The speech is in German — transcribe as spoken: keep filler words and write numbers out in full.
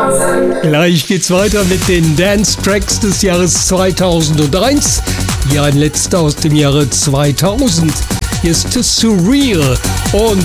Gleich geht's weiter mit den Dance-Tracks des Jahres zweitausendeins. Hier ein letzter aus dem Jahre zweitausend. Hier ist Surreal und